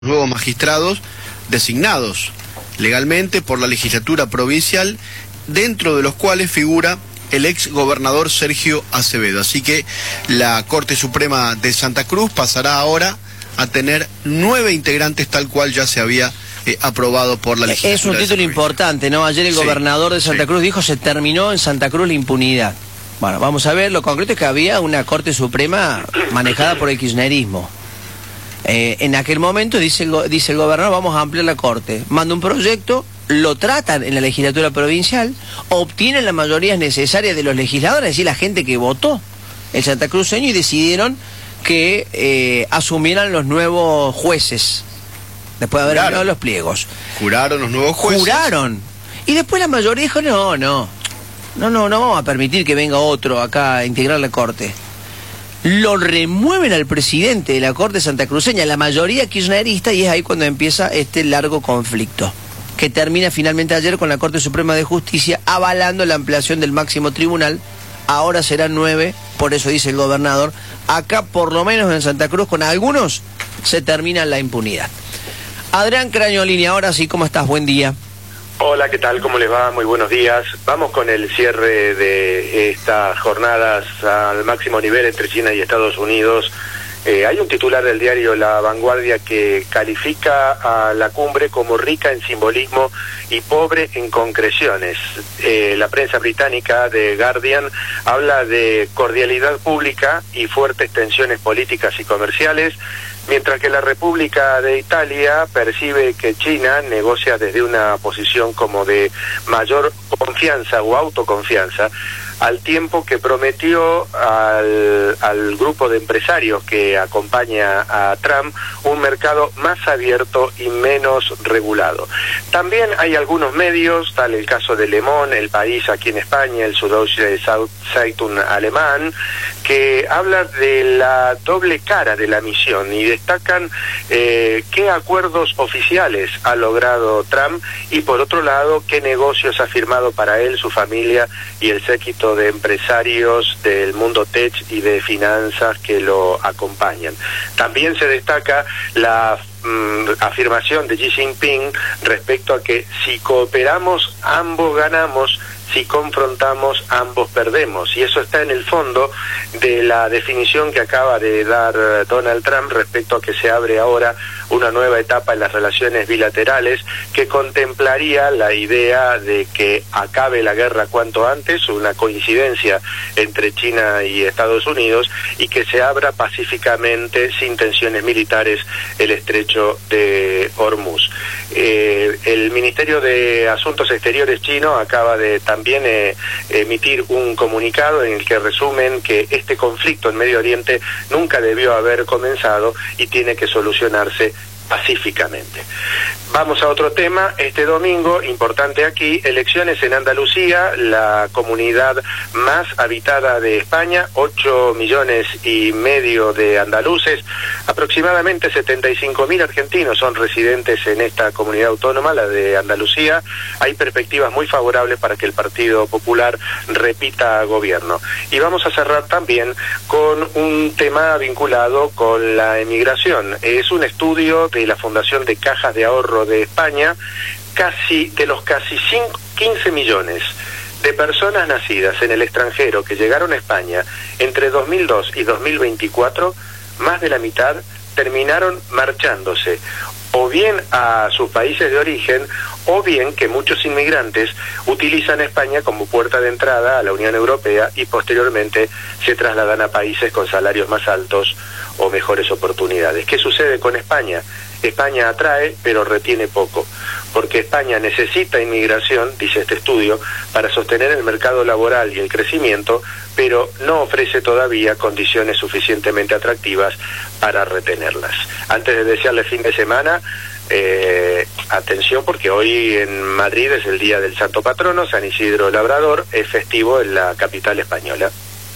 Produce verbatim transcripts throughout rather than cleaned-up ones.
nuevos magistrados designados legalmente por la legislatura provincial, dentro de los cuales figura el ex gobernador Sergio Acevedo. Así que la Corte Suprema de Santa Cruz pasará ahora a tener nueve integrantes, tal cual ya se había eh, aprobado por la legislatura. Es un título importante, ¿no? Ayer el sí, gobernador de Santa sí. Cruz dijo: se terminó en Santa Cruz la impunidad. Bueno, vamos a ver, lo concreto es que había una Corte Suprema manejada por el kirchnerismo. Eh, en aquel momento dice el, dice el gobernador: vamos a ampliar la Corte. Manda un proyecto, lo tratan en la legislatura provincial, obtienen las mayorías necesarias de los legisladores, es decir, la gente que votó el santacruceño, y decidieron que eh, asumieran los nuevos jueces, después de haber enviado los pliegos. Juraron los nuevos jueces. Juraron. Y después la mayoría dijo: no, no, no, no, no vamos a permitir que venga otro acá a integrar la Corte. Lo remueven al presidente de la Corte santacruceña, la mayoría kirchnerista, y es ahí cuando empieza este largo conflicto, que termina finalmente ayer con la Corte Suprema de Justicia avalando la ampliación del máximo tribunal. Ahora serán nueve, por eso dice el gobernador: acá, por lo menos en Santa Cruz, con algunos se termina la impunidad. Adrián Crañolini, ahora sí, ¿cómo estás? Buen día. Hola, ¿qué tal? ¿Cómo les va? Muy buenos días. Vamos con el cierre de estas jornadas al máximo nivel entre China y Estados Unidos. Eh, hay un titular del diario La Vanguardia que califica a la cumbre como rica en simbolismo y pobre en concreciones. Eh, la prensa británica, The Guardian, habla de cordialidad pública y fuertes tensiones políticas y comerciales, mientras que la República de Italia percibe que China negocia desde una posición como de mayor confianza o autoconfianza, al tiempo que prometió al, al grupo de empresarios que acompaña a Trump un mercado más abierto y menos regulado. También hay algunos medios, tal el caso de Le Monde, El País aquí en España, el Süddeutsche Zeitung alemán, que hablan de la doble cara de la misión y destacan eh, qué acuerdos oficiales ha logrado Trump y, por otro lado, qué negocios ha firmado para él, su familia y el séquito de empresarios del mundo tech y de finanzas que lo acompañan. También se destaca la mm, afirmación de Xi Jinping respecto a que si cooperamos ambos ganamos, si confrontamos ambos perdemos, y eso está en el fondo de la definición que acaba de dar Donald Trump respecto a que se abre ahora una nueva etapa en las relaciones bilaterales que contemplaría la idea de que acabe la guerra cuanto antes, una coincidencia entre China y Estados Unidos, y que se abra pacíficamente, sin tensiones militares, el estrecho de Hormuz. Eh, el Ministerio de Asuntos Exteriores chino acaba de también eh, emitir un comunicado en el que resumen que este conflicto en Medio Oriente nunca debió haber comenzado y tiene que solucionarse pacíficamente. Vamos a otro tema. Este domingo, importante aquí, elecciones en Andalucía, la comunidad más habitada de España, ocho millones y medio de andaluces, aproximadamente setenta y cinco mil argentinos son residentes en esta comunidad autónoma, la de Andalucía. Hay perspectivas muy favorables para que el Partido Popular repita gobierno. Y vamos a cerrar también con un tema vinculado con la emigración. Es un estudio de la Fundación de Cajas de Ahorro de España. Casi de los casi quince millones de personas nacidas en el extranjero que llegaron a España entre dos mil dos y dos mil veinticuatro, más de la mitad terminaron marchándose o bien a sus países de origen, o bien que muchos inmigrantes utilizan España como puerta de entrada a la Unión Europea y posteriormente se trasladan a países con salarios más altos o mejores oportunidades. ¿Qué sucede con España? España atrae, pero retiene poco, porque España necesita inmigración, dice este estudio, para sostener el mercado laboral y el crecimiento, pero no ofrece todavía condiciones suficientemente atractivas para retenerlas. Antes de desearle fin de semana, eh, atención, porque hoy en Madrid es el día del Santo Patrono, San Isidro Labrador, es festivo en la capital española.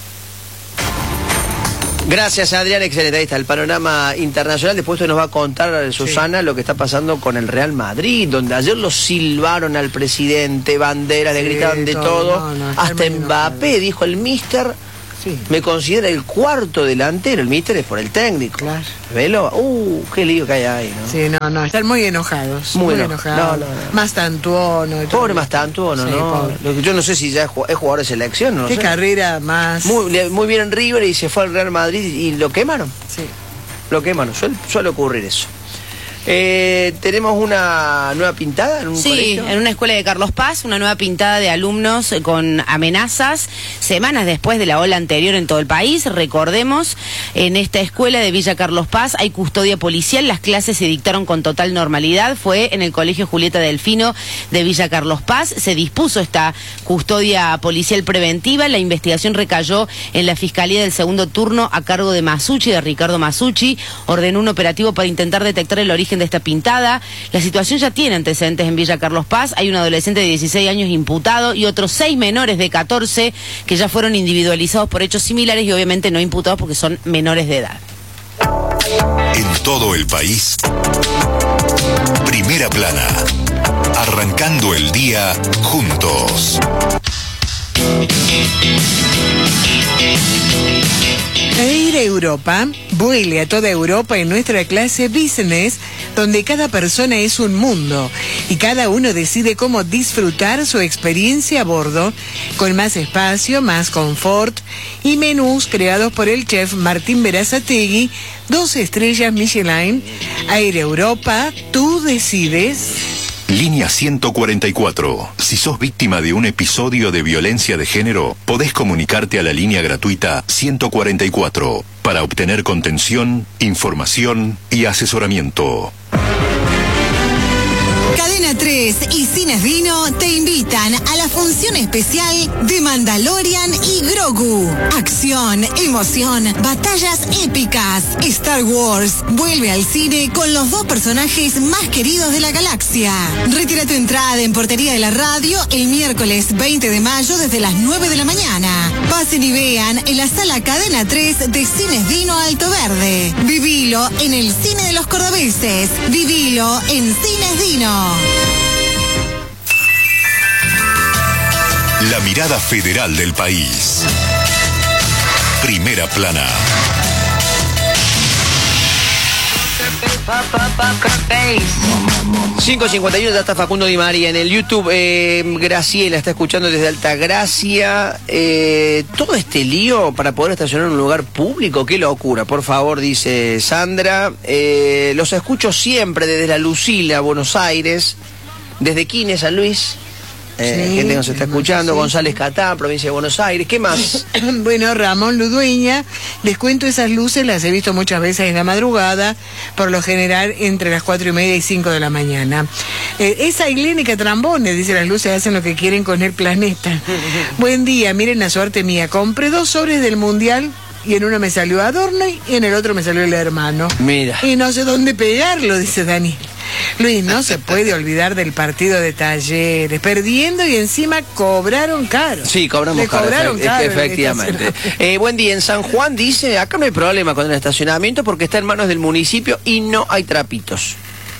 Gracias, Adrián, excelente. Ahí está el panorama internacional. Después nos va a contar Susana sí. lo que está pasando con el Real Madrid, donde ayer lo silbaron al presidente, banderas, sí, le gritaron de todo, no, no, hasta Mbappé, no, dijo el míster, Sí. Me considera el cuarto delantero, el míster es por el técnico. Claro. ¿Velo? Uh, qué lío que hay ahí, ¿no? Sí, no, no, están muy enojados. Muy Muy, eno- enojados. no, no, no. Más Tantuono. y todo. Pobre Mastantuono, Sí, ¿no? pobre. Lo que yo no sé si ya es ju- es jugador de selección, ¿no? Qué sé. carrera más. Muy, le- muy bien en River y se fue al Real Madrid y lo quemaron. Sí. Lo quemaron, suele, suele ocurrir eso. Eh, tenemos una nueva pintada en un Sí, colegio. en una escuela de Carlos Paz, una nueva pintada de alumnos eh, con amenazas, semanas después de la ola anterior en todo el país. Recordemos, en esta escuela de Villa Carlos Paz hay custodia policial, las clases se dictaron con total normalidad, fue en el Colegio Julieta Delfino de Villa Carlos Paz, se dispuso esta custodia policial preventiva, la investigación recayó en la Fiscalía del Segundo Turno a cargo de Masucci, de Ricardo Masucci, ordenó un operativo para intentar detectar el origen de esta pintada. La situación ya tiene antecedentes en Villa Carlos Paz. Hay un adolescente de dieciséis años imputado y otros seis menores de catorce que ya fueron individualizados por hechos similares y obviamente no imputados porque son menores de edad. En todo el país, Primera Plana, arrancando el día juntos. Air Europa vuele a toda Europa en nuestra clase Business, donde cada persona es un mundo y cada uno decide cómo disfrutar su experiencia a bordo, con más espacio, más confort y menús creados por el chef Martín Berazategui, dos estrellas Michelin. Air Europa, tú decides. Línea ciento cuarenta y cuatro. Si sos víctima de un episodio de violencia de género, podés comunicarte a la línea gratuita ciento cuarenta y cuatro para obtener contención, información y asesoramiento. Cadena tres y Cines Vino te invitan a la función especial de Mandalorian y Grogu. Acción, emoción, batallas épicas. Star Wars vuelve al cine con los dos personajes más queridos de la galaxia. Retira tu entrada en Portería de la Radio el miércoles veinte de mayo desde las nueve de la mañana. Pasen y vean en la sala Cadena tres de Cines Vino Alto Verde. Vivilo en el cine de los cordobeses. Vivilo en Cines Vino. La mirada federal del país. Primera Plana. cinco cincuenta y uno, ya está Facundo Di María en el YouTube. eh, Graciela está escuchando desde Altagracia. Eh, todo este lío para poder estacionar en un lugar público, qué locura, por favor, dice Sandra. Eh, los escucho siempre desde la Lucila, Buenos Aires, desde Quines, San Luis. Eh, Sí, gente que nos está escuchando, sí. González Catán, provincia de Buenos Aires. ¿Qué más? Bueno, Ramón Ludueña, les cuento, esas luces las he visto muchas veces en la madrugada, por lo general entre las cuatro y media y cinco de la mañana. Eh, esa Iglénica Trambone, dice, las luces hacen lo que quieren con el planeta. Buen día, miren la suerte mía, compré dos sobres del Mundial y en uno me salió Adorno y en el otro me salió el hermano. Mira. Y no sé dónde pegarlo, dice Dani. Luis, no se puede olvidar del partido de Talleres, perdiendo y encima cobraron caro. Sí, cobramos Le caro, cobraron efe- caro el efectivamente. estacionamiento. Eh, buen día, en San Juan dice, acá no hay problema con el estacionamiento porque está en manos del municipio y no hay trapitos.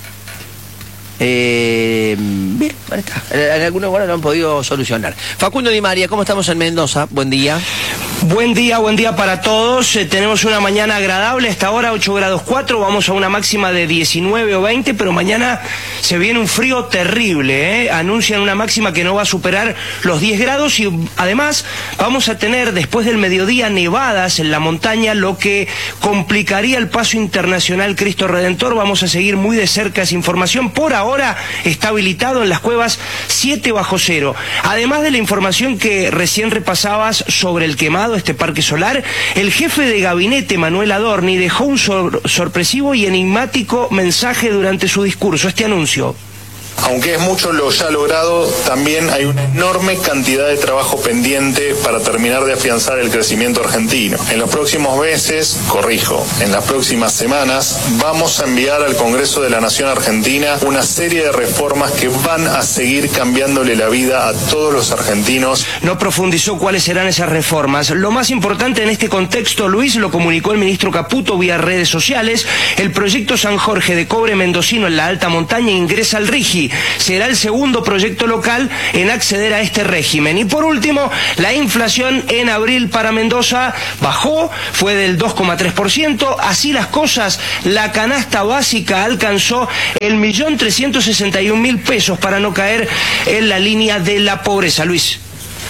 Eh, bien, bueno, está. En algunos lugares lo han podido solucionar. Facundo Di María, ¿cómo estamos en Mendoza? Buen día. Buen día, buen día para todos. Eh, tenemos una mañana agradable, hasta ahora ocho grados cuatro, vamos a una máxima de diecinueve o veinte, pero mañana se viene un frío terrible, ¿eh? Anuncian una máxima que no va a superar los diez grados y además vamos a tener después del mediodía nevadas en la montaña, lo que complicaría el paso internacional Cristo Redentor. Vamos a seguir muy de cerca esa información. Por ahora está habilitado en las cuevas siete bajo cero. Además de la información que recién repasabas sobre el quemado, este parque solar, el jefe de gabinete Manuel Adorni dejó un sor- sorpresivo y enigmático mensaje durante su discurso. Este anuncio. Aunque es mucho lo ya logrado, también hay una enorme cantidad de trabajo pendiente para terminar de afianzar el crecimiento argentino. En los próximos meses, corrijo, en las próximas semanas, vamos a enviar al Congreso de la Nación Argentina una serie de reformas que van a seguir cambiándole la vida a todos los argentinos. No profundizó cuáles serán esas reformas. Lo más importante en este contexto, Luis, lo comunicó el ministro Caputo vía redes sociales. El proyecto San Jorge de cobre mendocino en la alta montaña ingresa al RIGI. ley. Será el segundo proyecto local en acceder a este régimen. Y por último, la inflación en abril para Mendoza bajó, fue del dos coma tres por ciento. Así las cosas, la canasta básica alcanzó el millón trescientos sesenta y un mil pesos para no caer en la línea de la pobreza. Luis.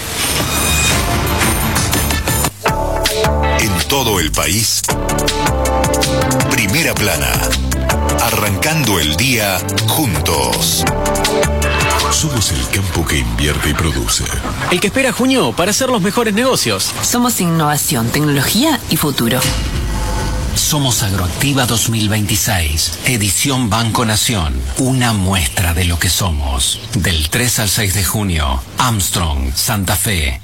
En todo el país, Primera Plana, arrancando el día juntos. Somos el campo que invierte y produce. El que espera junio para hacer los mejores negocios. Somos innovación, tecnología y futuro. Somos Agroactiva dos mil veintiséis, edición Banco Nación, una muestra de lo que somos. Del tres al seis de junio, Armstrong, Santa Fe.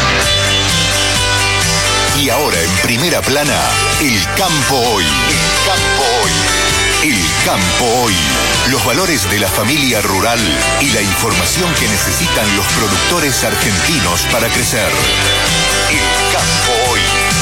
Y ahora en Primera Plana, el campo hoy. El campo hoy. El campo hoy. Los valores de la familia rural y la información que necesitan los productores argentinos para crecer. El campo hoy.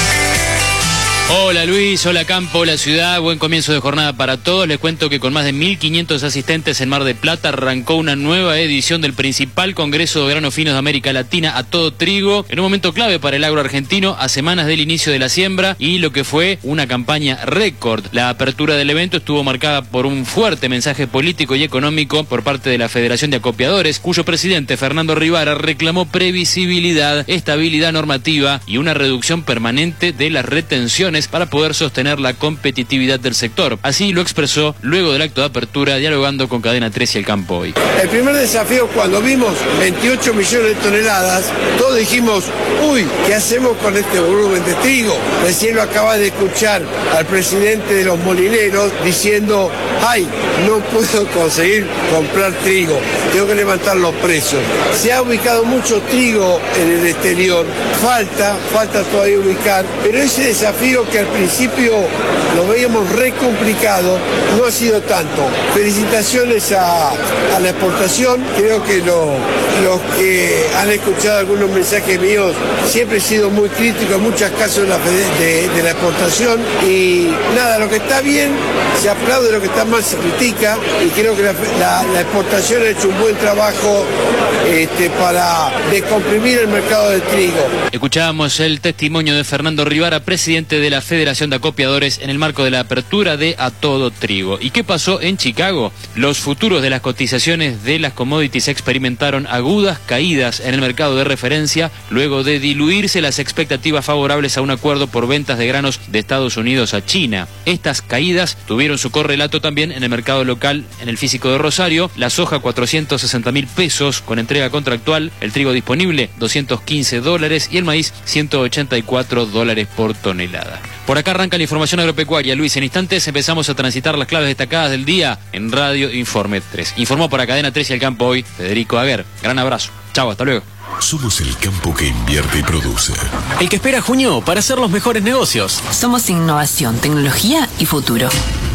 Hola Luis, hola campo, hola ciudad, buen comienzo de jornada para todos. Les cuento que con más de mil quinientos asistentes en Mar del Plata arrancó una nueva edición del principal Congreso de Granos Finos de América Latina, A Todo Trigo, en un momento clave para el agro argentino, a semanas del inicio de la siembra y lo que fue una campaña récord. La apertura del evento estuvo marcada por un fuerte mensaje político y económico por parte de la Federación de Acopiadores, cuyo presidente Fernando Rivara reclamó previsibilidad, estabilidad normativa y una reducción permanente de las retenciones para poder sostener la competitividad del sector. Así lo expresó luego del acto de apertura, dialogando con Cadena tres y El Campo Hoy. El primer desafío, cuando vimos veintiocho millones de toneladas, todos dijimos, uy, ¿qué hacemos con este volumen de trigo? Recién lo acaba de escuchar al presidente de los molineros diciendo, ay, no puedo conseguir comprar trigo, tengo que levantar los precios. Se ha ubicado mucho trigo en el exterior, falta, falta todavía ubicar, pero ese desafío que al principio lo veíamos re complicado, no ha sido tanto. Felicitaciones a, a la exportación, creo que lo, los que han escuchado algunos mensajes míos, siempre he sido muy crítico en muchos casos de la, de, de la exportación y nada, lo que está bien se aplaude, lo que está mal se critica y creo que la, la, la exportación ha hecho un buen trabajo este, para descomprimir el mercado del trigo. Escuchábamos el testimonio de Fernando Rivara, presidente de la Federación de Acopiadores, en el marco de la apertura de A Todo Trigo. ¿Y qué pasó en Chicago? Los futuros de las cotizaciones de las commodities experimentaron agudas caídas en el mercado de referencia luego de diluirse las expectativas favorables a un acuerdo por ventas de granos de Estados Unidos a China. Estas caídas tuvieron su correlato también en el mercado local, en el físico de Rosario, la soja cuatrocientos sesenta mil pesos con entrega contractual, el trigo disponible doscientos quince dólares y el maíz ciento ochenta y cuatro dólares por tonelada. Por acá arranca la información agropecuaria. Luis, en instantes empezamos a transitar las claves destacadas del día en Radio Informe tres. Informó para Cadena tres y El Campo Hoy, Federico Aguer. Gran abrazo. Chau, hasta luego. Somos el campo que invierte y produce. El que espera junio para hacer los mejores negocios. Somos innovación, tecnología y futuro.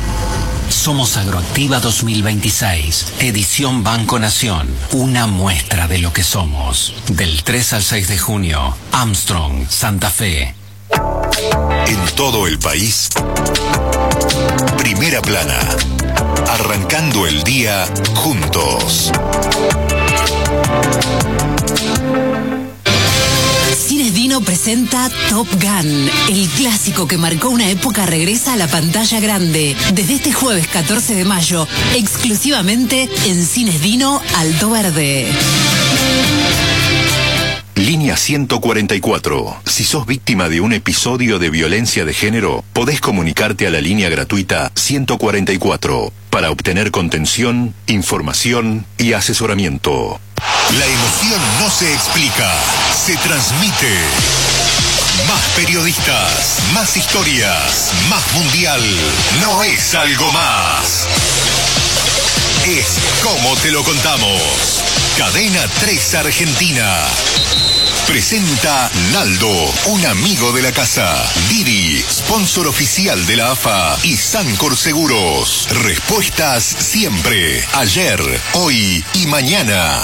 Somos Agroactiva dos mil veintiséis, edición Banco Nación, una muestra de lo que somos. Del tres al seis de junio, Armstrong, Santa Fe. En todo el país, Primera Plana, arrancando el día juntos. Cines Dino presenta Top Gun. El clásico que marcó una época regresa a la pantalla grande. Desde este jueves catorce de mayo, exclusivamente en Cines Dino Alto Verde. Línea ciento cuarenta y cuatro. Si sos víctima de un episodio de violencia de género, podés comunicarte a la línea gratuita ciento cuarenta y cuatro para obtener contención, información y asesoramiento. La emoción no se explica, se transmite. Más periodistas, más historias, más mundial. No es algo más. Es como te lo contamos. Cadena tres Argentina. Presenta Naldo, un amigo de la casa. Didi, sponsor oficial de la A F A y Sancor Seguros. Respuestas siempre, ayer, hoy y mañana.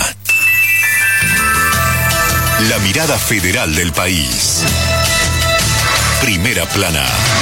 La mirada federal del país. Primera Plana.